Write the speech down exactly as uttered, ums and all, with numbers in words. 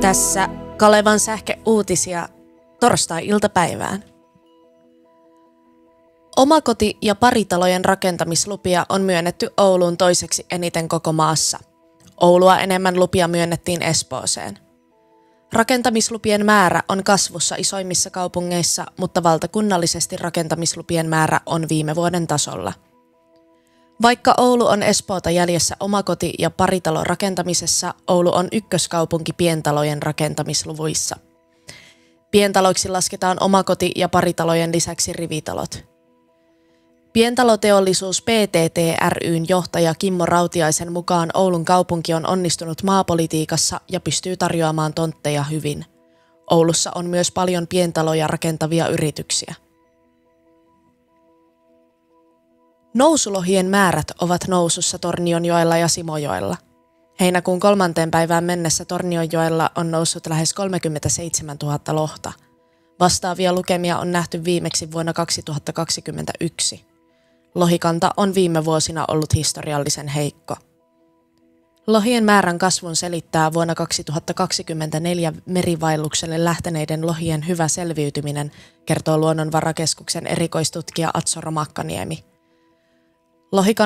Tässä Kalevan sähkeuutisia torstai-iltapäivään. Omakoti- ja paritalojen rakentamislupia on myönnetty Ouluun toiseksi eniten koko maassa. Oulua enemmän lupia myönnettiin Espooseen. Rakentamislupien määrä on kasvussa isoimmissa kaupungeissa, mutta valtakunnallisesti rakentamislupien määrä on viime vuoden tasolla. Vaikka Oulu on Espoota jäljessä omakoti- ja paritalon rakentamisessa, Oulu on ykköskaupunki pientalojen rakentamisluvuissa. Pientaloiksi lasketaan omakoti- ja paritalojen lisäksi rivitalot. Pientaloteollisuus P T T ry:n johtaja Kimmo Rautiaisen mukaan Oulun kaupunki on onnistunut maapolitiikassa ja pystyy tarjoamaan tontteja hyvin. Oulussa on myös paljon pientaloja rakentavia yrityksiä. Nousulohien määrät ovat nousussa Tornionjoella ja Simojoella. Heinäkuun kolmanteen päivään mennessä Tornionjoella on noussut lähes kolmekymmentäseitsemäntuhatta lohta. Vastaavia lukemia on nähty viimeksi vuonna kaksituhattakaksikymmentäyksi. Lohikanta on viime vuosina ollut historiallisen heikko. Lohien määrän kasvun selittää vuonna kaksituhattakaksikymmentäneljä merivaellukselle lähteneiden lohien hyvä selviytyminen, kertoo Luonnonvarakeskuksen erikoistutkija Atso Romakkaniemi. Lohikan